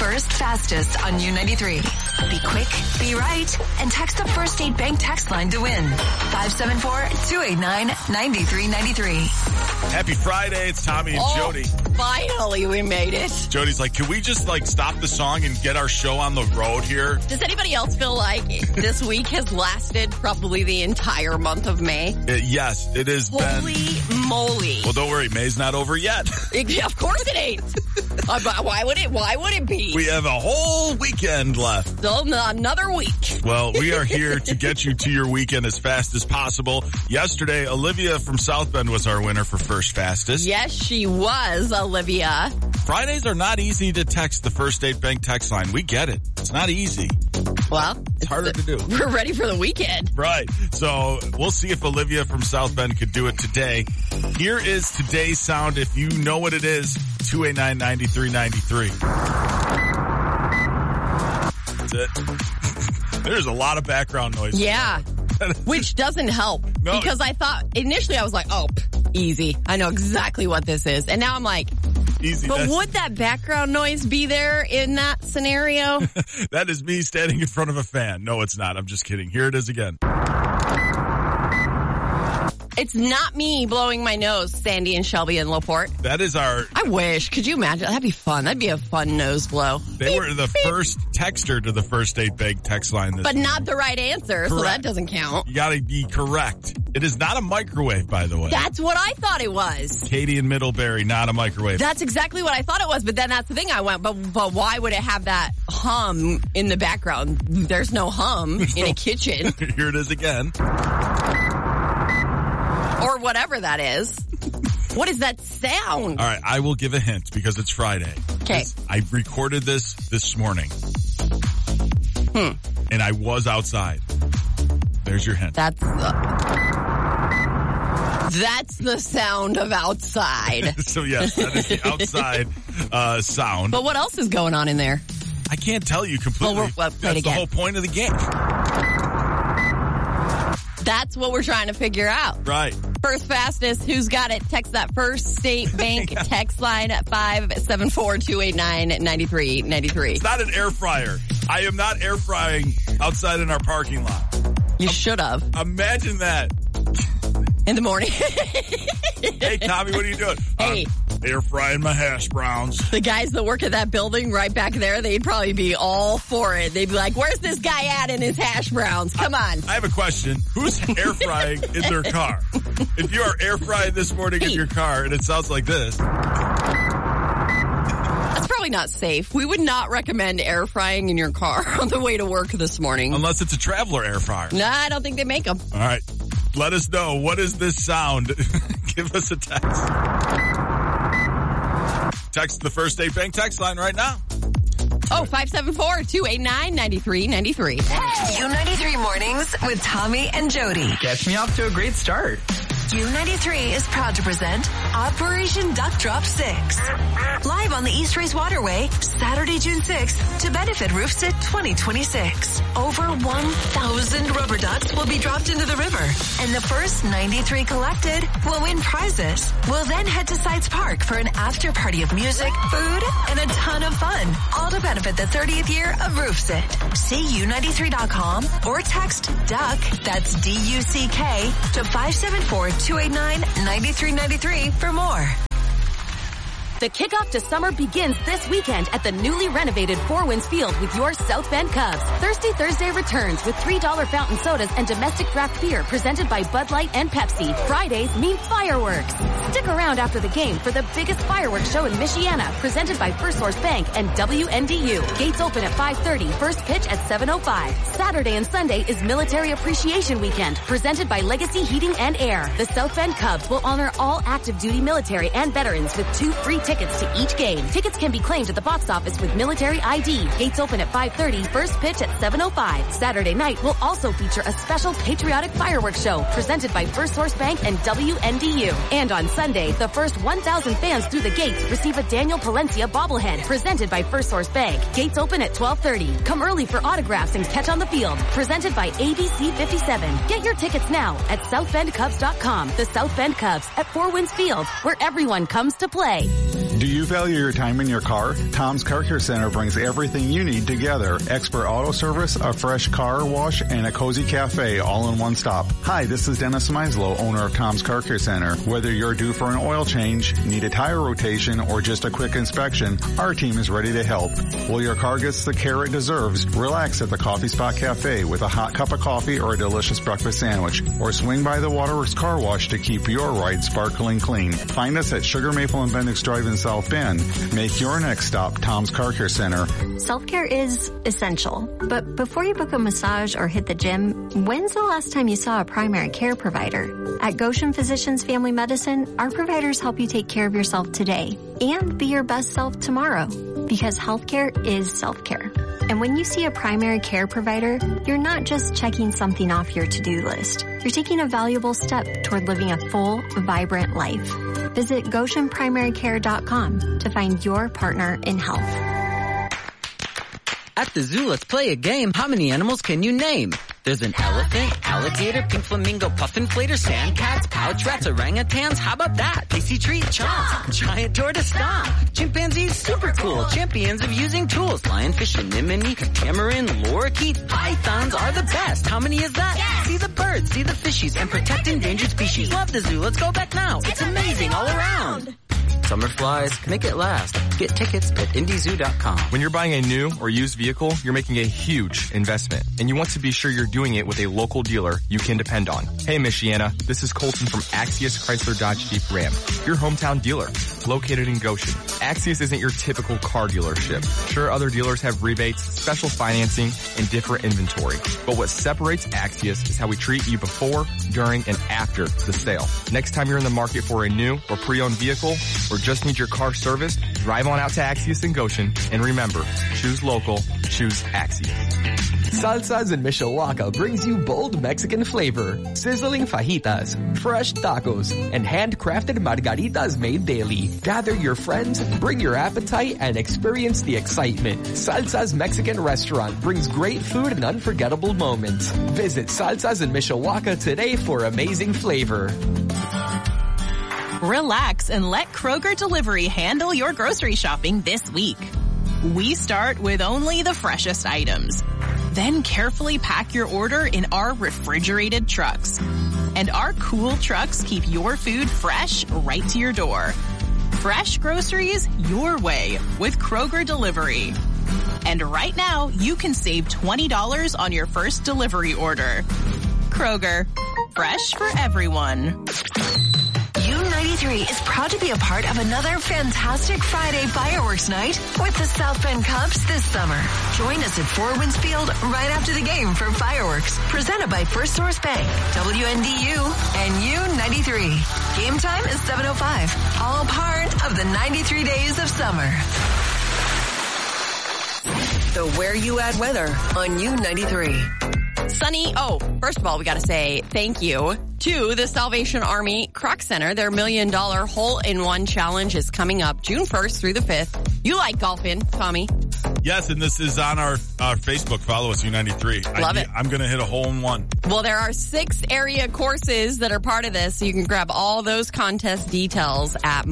first fastest on U93. Be quick, be right, and text the First State Bank text line to win. 574-289-9393. Happy Friday. It's Tommy and Jody. Finally, we made it. Jody's like, can we just stop the song and get our show on the road here? Does anybody else feel like this week has lasted probably the entire month of May? Yes, it has been. Holy moly. Well, don't worry. May's not over yet. Of course it ain't. Why would it be? We have a whole weekend left. Still another week. Well, we are here to get you to your weekend as fast as possible. Yesterday, Olivia from South Bend was our winner for first fastest. Yes, she was, Olivia. Fridays are not easy to text the First State Bank text line. We get it. It's not easy. Well, it's harder to do. We're ready for the weekend. Right. So we'll see if Olivia from South Bend could do it today. Here is today's sound. If you know what it is, 289-9393. That's it. There's a lot of background noise. Yeah. Which doesn't help. No. Because I thought, initially I was like, easy. I know exactly what this is. And now I'm like, easy. But would that background noise be there in that scenario? That is me standing in front of a fan. No, it's not. I'm just kidding. Here it is again. It's not me blowing my nose, Sandy and Shelby and LaPorte. That is our... I wish. Could you imagine? That'd be fun. That'd be a fun nose blow. They were the first texter to the First State Bank text line this But morning. not the right answer, so that doesn't count. You gotta be correct. It is not a microwave, by the way. That's what I thought it was. Katie in Middlebury, not a microwave. That's exactly what I thought it was, but then that's the thing I went, but why would it have that hum in the background? There's no hum in a kitchen. Here it is again. Or whatever that is. What is that sound? All right, I will give a hint because it's Friday. Okay. I recorded this morning. And I was outside. There's your hint. That's the sound of outside. So yes, that is the outside sound. But what else is going on in there? I can't tell you completely. That's the whole point of the game. That's what we're trying to figure out. Right. First fastest, who's got it? Text that First State Bank text line at 574-289-9393. It's not an air fryer. I am not air frying outside in our parking lot. You should have. Imagine that. In the morning. Hey, Tommy, what are you doing? Hey. Air frying my hash browns. The guys that work at that building right back there, they'd probably be all for it. They'd be like, where's this guy at in his hash browns? Come on. I have a question. Who's air frying in their car? If you are air frying this morning in your car and it sounds like this. That's probably not safe. We would not recommend air frying in your car on the way to work this morning. Unless it's a Traveler air fryer. Nah, I don't think they make them. All right. Let us know. What is this sound? Give us a text. Text the First State Bank text line right now. 574-289-9393. U93 Mornings with Tommy and Jody. Gets me off to a great start. U93 is proud to present Operation Duck Drop 6. Live on the East Race Waterway, Saturday, June 6th, to benefit RoofSit 2026. Over 1,000 rubber ducks will be dropped into the river, and the first 93 collected will win prizes. We'll then head to Sites Park for an after party of music, food, and a ton of fun, all to benefit the 30th year of RoofSit. See U93.com or text DUCK, that's D-U-C-K, to 574-289-9393 for more. The kickoff to summer begins this weekend at the newly renovated Four Winds Field with your South Bend Cubs. Thirsty Thursday returns with $3 fountain sodas and domestic draft beer presented by Bud Light and Pepsi. Fridays mean fireworks. Stick around after the game for the biggest fireworks show in Michiana, presented by First Source Bank and WNDU. Gates open at 5:30, first pitch at 7:05. Saturday and Sunday is Military Appreciation Weekend, presented by Legacy Heating and Air. The South Bend Cubs will honor all active duty military and veterans with 2 free tickets to each game. Tickets can be claimed at the box office with military ID. Gates open at 5:30, first pitch at 7:05. Saturday night will also feature a special patriotic fireworks show presented by First Source Bank and WNDU. And on Sunday, the first 1,000 fans through the gates receive a Daniel Palencia bobblehead presented by First Source Bank. Gates open at 12:30. Come early for autographs and catch on the field. Presented by ABC 57. Get your tickets now at southbendcubs.com. The South Bend Cubs at Four Winds Field, where everyone comes to play. Do you value your time in your car? Tom's Car Care Center brings everything you need together. Expert auto service, a fresh car wash, and a cozy cafe all in one stop. Hi, this is Dennis Meislow, owner of Tom's Car Care Center. Whether you're due for an oil change, need a tire rotation, or just a quick inspection, our team is ready to help. While your car gets the care it deserves, relax at the Coffee Spot Cafe with a hot cup of coffee or a delicious breakfast sandwich. Or swing by the Waterworks Car Wash to keep your ride sparkling clean. Find us at Sugar Maple and Bendix Drive in South Bend. Make your next stop Tom's Car Care Center. Self-care is essential, but before you book a massage or hit the gym, when's the last time you saw a primary care provider? At Goshen Physicians Family Medicine, our providers help you take care of yourself today and be your best self tomorrow, because healthcare is self-care. And when you see a primary care provider, you're not just checking something off your to-do list. You're taking a valuable step toward living a full, vibrant life. Visit GoshenPrimaryCare.com to find your partner in health. At the zoo, let's play a game. How many animals can you name? There's an elephant, alligator, pink flamingo, puffin flater, sand cats, pouch rats, orangutans. How about that? Tasty treat, chomp. Giant tortoise, stomp. Chimpanzees, super cool. Champions of using tools. Lionfish, anemone, tamarin, lorikeet. Pythons are the best. How many is that? Yes. See the birds, see the fishies, and protect endangered species. Love the zoo. Let's go back now. It's amazing all around. Summer flies, make it last. Get tickets at IndyZoo.com. When you're buying a new or used vehicle, you're making a huge investment, and you want to be sure you're doing it with a local dealer you can depend on. Hey, Michiana, this is Colton from Axius Chrysler Dodge Jeep Ram, your hometown dealer, located in Goshen. Axius isn't your typical car dealership. Sure, other dealers have rebates, special financing, and different inventory, but what separates Axius is how we treat you before, during, and after the sale. Next time you're in the market for a new or pre-owned vehicle, or just need your car serviced, drive on out to Axius in Goshen, and remember, choose local, choose Axius. Salsas in Mishawaka brings you bold Mexican flavor, sizzling fajitas, fresh tacos, and handcrafted margaritas made daily. Gather your friends, bring your appetite, and experience the excitement. Salsa's Mexican restaurant brings great food and unforgettable moments. Visit Salsas in Mishawaka today for amazing flavor. Relax and let Kroger Delivery handle your grocery shopping this week. We start with only the freshest items. Then carefully pack your order in our refrigerated trucks. And our cool trucks keep your food fresh right to your door. Fresh groceries your way with Kroger Delivery. And right now, you can save $20 on your first delivery order. Kroger, fresh for everyone. U93 is proud to be a part of another fantastic Friday fireworks night with the South Bend Cubs this summer. Join us at Four Winds Field right after the game for fireworks, presented by First Source Bank, WNDU, and U93. Game time is 7:05, all part of the 93 days of summer. The Where You At weather on U93. Sunny. Oh, first of all, we got to say thank you to the Salvation Army Croc Center. Their $1 million hole-in-one challenge is coming up June 1st through the 5th. You like golfing, Tommy? Yes, and this is on our Facebook. Follow us, U93. Love it. I'm going to hit a hole-in-one. Well, there are 6 area courses that are part of this, so you can grab all those contest details at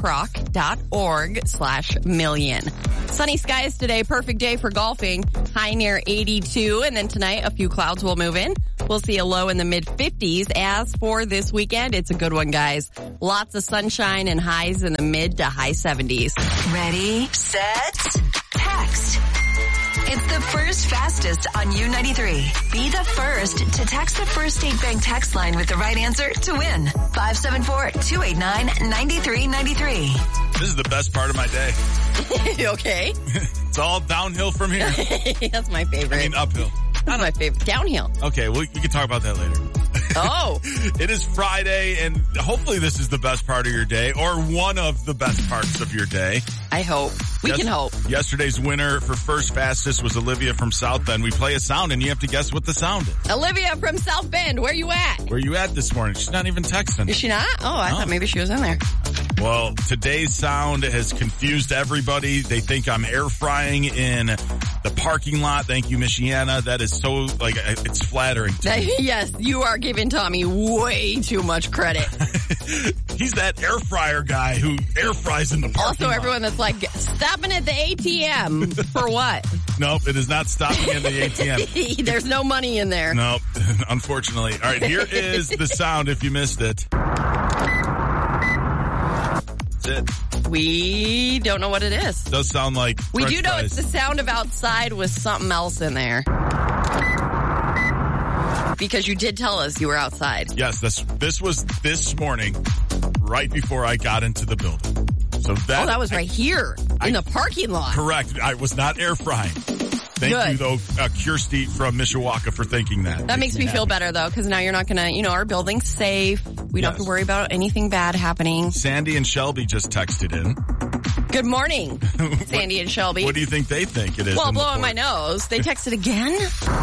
mycroc.org/million. Sunny skies today, perfect day for golfing. High near 82, and then tonight a few clouds will move in. We'll see a low in the mid-50s. As for this weekend, it's a good one, guys. Lots of sunshine and highs in the mid to high 70s. Ready, set, text. It's the first fastest on U93. Be the first to text the First State Bank text line with the right answer to win. 574-289-9393. This is the best part of my day. Okay. It's all downhill from here. That's my favorite. I mean, uphill. That's my favorite. Downhill. Okay, well, we can talk about that later. Oh. It is Friday, and hopefully this is the best part of your day, or one of the best parts of your day. I hope. We can hope. Yesterday's winner for first fastest was Olivia from South Bend. We play a sound, and you have to guess what the sound is. Olivia from South Bend, where you at? Where you at this morning? She's not even texting. Is she not? Oh, I thought maybe she was in there. Well, today's sound has confused everybody. They think I'm air frying in the parking lot. Thank you, Michiana. That is so, it's flattering to me. Yes, you are giving Tommy way too much credit. He's that air fryer guy who air fries in the parking Also, lot. everyone that's like, stopping at the ATM. For what? Nope, it is not stopping in the ATM. There's no money in there. Nope, unfortunately. All right, here is the sound if you missed it. That's it. We don't know what it is. Does sound like We French do know fries. it's the sound of outside with something else in there. Because you did tell us you were outside. Yes, this was this morning, right before I got into the building. So that was right here in the parking lot. Correct. I was not air frying. Thank Good. you, though, Kirsty from Mishawaka for thinking that. That makes me feel better, though, because now you're not going to, our building's safe. We don't have to worry about anything bad happening. Sandy and Shelby just texted in. Good morning, Sandy and Shelby. What do you think they think it is? Well, blowing my nose. They texted again?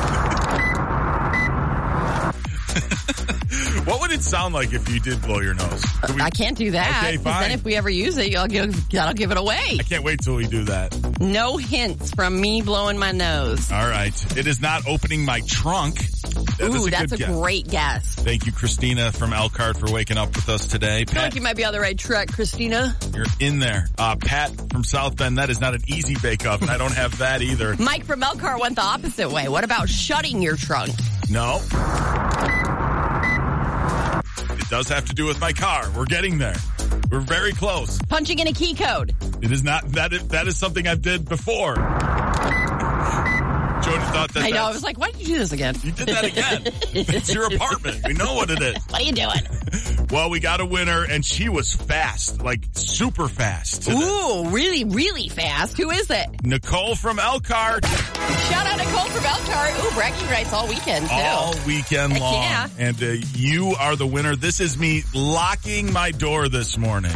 What would it sound like if you did blow your nose? I can't do that. Okay, 'cause fine. Then if we ever use it, that'll give it away. I can't wait till we do that. No hints from me blowing my nose. All right. It is not opening my trunk. That's a great guess. Thank you, Christina from Elkhart, for waking up with us today. I feel like you might be on the right track, Christina. You're in there. Pat from South Bend, that is not an easy bake oven. I don't have that either. Mike from Elkhart went the opposite way. What about shutting your trunk? No. It does have to do with my car. We're getting there. We're very close. Punching in a key code. It is not. That is something I've did before. Jody thought that. I know. I was like, why did you do this again? You did that again. It's your apartment. We know what it is. What are you doing? Well, we got a winner, and she was fast, like super fast. Ooh, really, really fast. Who is it? Nicole from Elkhart. Shout out Nicole from Elkhart. Ooh, bragging rights all weekend, too. All weekend Heck long. yeah. And you are the winner. This is me locking my door this morning.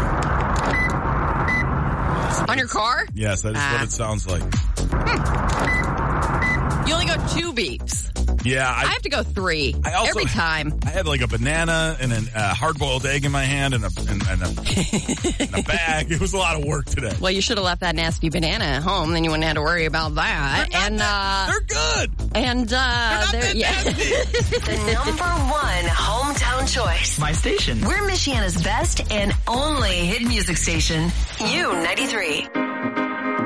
On your car? Yes, that is what it sounds like. You only go 2 beeps. Yeah. I have to go 3 every time. I had like a banana and a hard-boiled egg in my hand and a bag. It was a lot of work today. Well, you should have left that nasty banana at home. Then you wouldn't have to worry about that. They're good. And The number 1 hometown choice. My station. We're Michiana's best and only hit music station. U93.